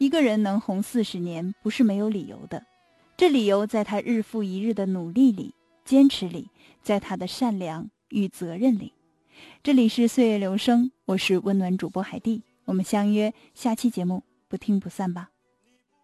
一个人能红40年不是没有理由的，这理由在他日复一日的努力里、坚持里，在他的善良与责任里。这里是岁月留声，我是温暖主播海蒂，我们相约下期节目不听不散吧。